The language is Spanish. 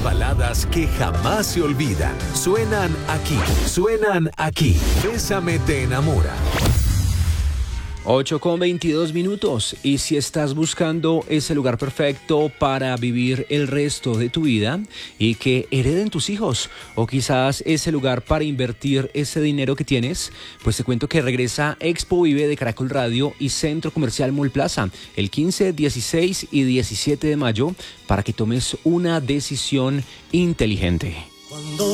baladas que jamás se olvidan. Suenan aquí. Bésame te enamora. 8:22. Y si estás buscando ese lugar perfecto para vivir el resto de tu vida y que hereden tus hijos, o quizás ese lugar para invertir ese dinero que tienes, pues te cuento que regresa Expo Vive de Caracol Radio y Centro Comercial Mall Plaza el 15, 16 y 17 de mayo para que tomes una decisión inteligente.